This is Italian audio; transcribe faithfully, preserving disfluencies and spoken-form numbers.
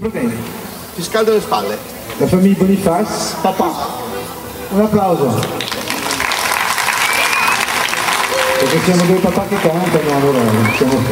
Va bene. Ti scaldo le spalle. La famiglia Boniface. Papà. Un applauso. Perché siamo due papà che cantano, allora siamo